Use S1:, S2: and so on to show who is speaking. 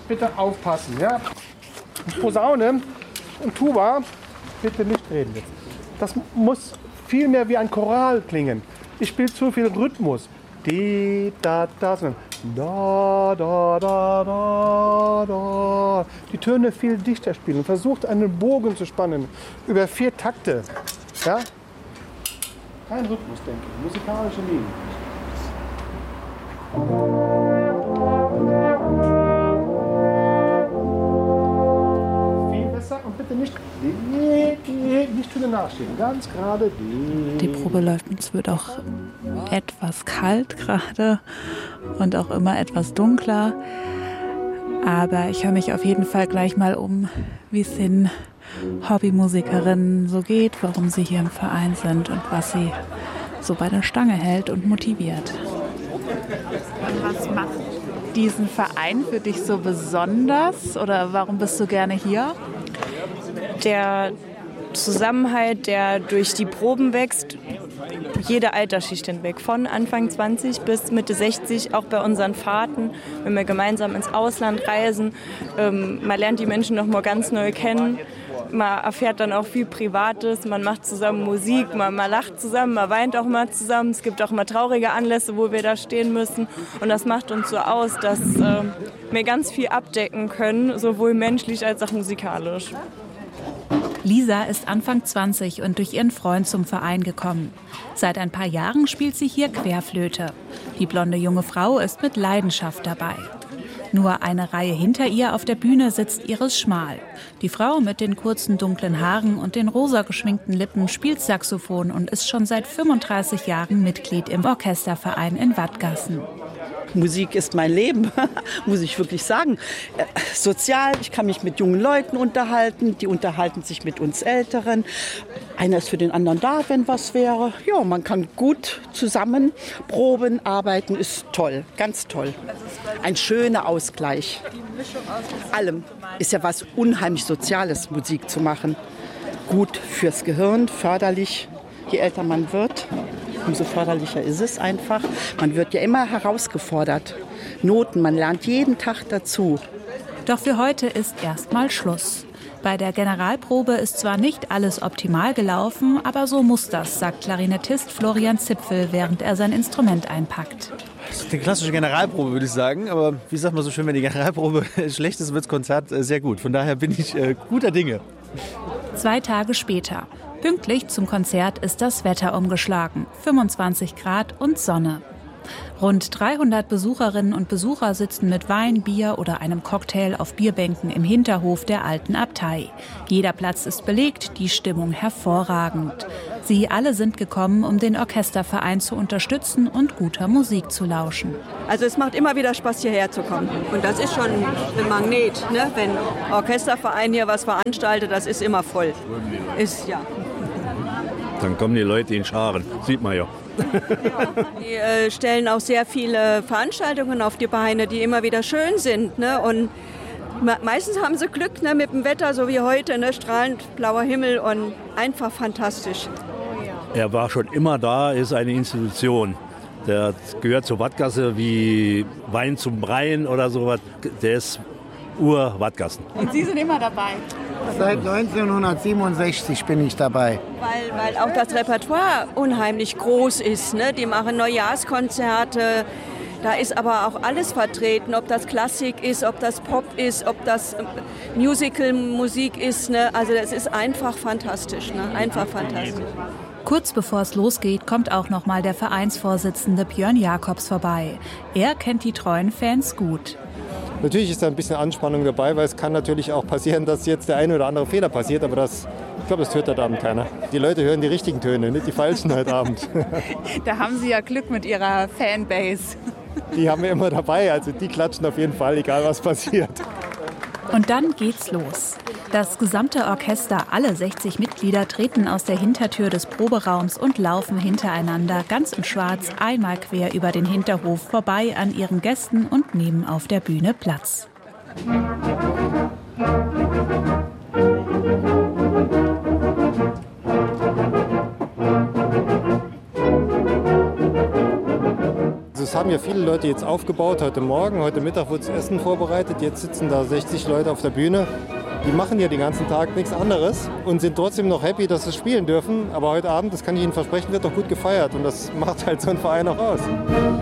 S1: bitte aufpassen. Ja? Posaune und Tuba, bitte nicht reden jetzt. Das muss viel mehr wie ein Choral klingen. Ich spiele zu viel Rhythmus. Die, da, da, da, da, da, da, da. Die Töne viel dichter spielen. Versucht einen Bogen zu spannen über 4 Takte. Ja? Kein Rhythmus, denke ich. Musikalische Linie. Viel besser und bitte nicht Töne nachschieben. Ganz gerade.
S2: Die Probe läuft. Es wird auch etwas kalt gerade und auch immer etwas dunkler. Aber ich höre mich auf jeden Fall gleich mal um, wie es den Hobbymusikerinnen so geht, warum sie hier im Verein sind und was sie so bei der Stange hält und motiviert. Was macht diesen Verein für dich so besonders oder warum bist du gerne hier?
S3: Der Zusammenhalt, der durch die Proben wächst, jede Altersschicht hinweg, von Anfang 20 bis Mitte 60, auch bei unseren Fahrten, wenn wir gemeinsam ins Ausland reisen. Man lernt die Menschen noch mal ganz neu kennen. Man erfährt dann auch viel Privates, man macht zusammen Musik, man lacht zusammen, man weint auch mal zusammen. Es gibt auch mal traurige Anlässe, wo wir da stehen müssen. Und das macht uns so aus, dass wir ganz viel abdecken können, sowohl menschlich als auch musikalisch.
S2: Lisa ist Anfang 20 und durch ihren Freund zum Verein gekommen. Seit ein paar Jahren spielt sie hier Querflöte. Die blonde junge Frau ist mit Leidenschaft dabei. Nur eine Reihe hinter ihr auf der Bühne sitzt Iris Schmal. Die Frau mit den kurzen dunklen Haaren und den rosa geschminkten Lippen spielt Saxophon und ist schon seit 35 Jahren Mitglied im Orchesterverein in Wadgassen.
S4: Musik ist mein Leben, muss ich wirklich sagen. Sozial, ich kann mich mit jungen Leuten unterhalten, die unterhalten sich mit uns Älteren. Einer ist für den anderen da, wenn was wäre. Ja, man kann gut zusammen proben, arbeiten, ist toll, ganz toll. Ein schöner Ausgleich. Allem ist ja was unheimlich Soziales, Musik zu machen. Gut fürs Gehirn, förderlich, je älter man wird. Umso förderlicher ist es einfach. Man wird ja immer herausgefordert. Noten, man lernt jeden Tag dazu.
S2: Doch für heute ist erstmal Schluss. Bei der Generalprobe ist zwar nicht alles optimal gelaufen, aber so muss das, sagt Klarinettist Florian Zipfel, während er sein Instrument einpackt.
S5: Das ist eine klassische Generalprobe, würde ich sagen. Aber wie sagt man so schön, wenn die Generalprobe schlecht ist, wird das Konzert sehr gut. Von daher bin ich guter Dinge.
S2: 2 Tage später. Pünktlich zum Konzert ist das Wetter umgeschlagen. 25 Grad und Sonne. Rund 300 Besucherinnen und Besucher sitzen mit Wein, Bier oder einem Cocktail auf Bierbänken im Hinterhof der alten Abtei. Jeder Platz ist belegt, die Stimmung hervorragend. Sie alle sind gekommen, um den Orchesterverein zu unterstützen und guter Musik zu lauschen.
S6: Also es macht immer wieder Spaß, hierher zu kommen. Und das ist schon ein Magnet, ne? Wenn Orchesterverein hier was veranstaltet, das ist immer voll. Ist, ja.
S7: Dann kommen die Leute in Scharen, sieht man ja.
S6: Die stellen auch sehr viele Veranstaltungen auf die Beine, die immer wieder schön sind. Ne? Und meistens haben sie Glück, ne, mit dem Wetter, so wie heute, ne? Strahlend blauer Himmel und einfach fantastisch.
S7: Er war schon immer da, ist eine Institution. Der gehört zur Wadgasse wie Wein zum Breien oder sowas. Der ist Ur-Wadgassen.
S2: Und Sie sind immer dabei?
S8: Seit 1967 bin ich dabei.
S6: Weil auch das Repertoire unheimlich groß ist. Ne? Die machen Neujahrskonzerte. Da ist aber auch alles vertreten, ob das Klassik ist, ob das Pop ist, ob das Musical-Musik ist. Ne? Also das ist einfach fantastisch. Ne? Einfach fantastisch.
S2: Kurz bevor es losgeht, kommt auch noch mal der Vereinsvorsitzende Björn Jakobs vorbei. Er kennt die treuen Fans gut.
S1: Natürlich ist da ein bisschen Anspannung dabei, weil es kann natürlich auch passieren, dass jetzt der eine oder andere Fehler passiert, aber ich glaube, das hört heute Abend keiner. Die Leute hören die richtigen Töne, nicht die falschen heute Abend.
S2: Da haben Sie ja Glück mit Ihrer Fanbase.
S1: Die haben wir immer dabei, also die klatschen auf jeden Fall, egal was passiert.
S2: Und dann geht's los. Das gesamte Orchester, alle 60 Mitglieder, treten aus der Hintertür des Proberaums und laufen hintereinander ganz in Schwarz einmal quer über den Hinterhof vorbei an ihren Gästen und nehmen auf der Bühne Platz.
S1: Es
S9: haben ja viele Leute jetzt aufgebaut heute Morgen. Heute Mittag wurde das Essen vorbereitet. Jetzt sitzen da 60 Leute auf der Bühne. Die machen ja den ganzen Tag nichts anderes und sind trotzdem noch happy, dass sie spielen dürfen. Aber heute Abend, das kann ich Ihnen versprechen, wird doch gut gefeiert. Und das macht halt so ein Verein auch aus.